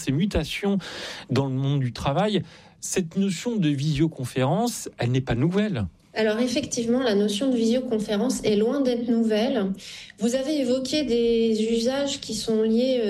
ces mutations dans le monde du travail. Cette notion de visioconférence, elle n'est pas nouvelle. Alors effectivement, la notion de visioconférence est loin d'être nouvelle. Vous avez évoqué des usages qui sont liés